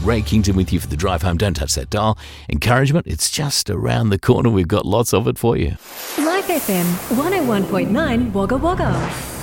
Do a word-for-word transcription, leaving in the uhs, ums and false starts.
Ray Kington with you for the drive home. Don't touch that dial. Encouragement, it's just around the corner. We've got lots of it for you. Life F M one oh one point nine Wagga Wagga.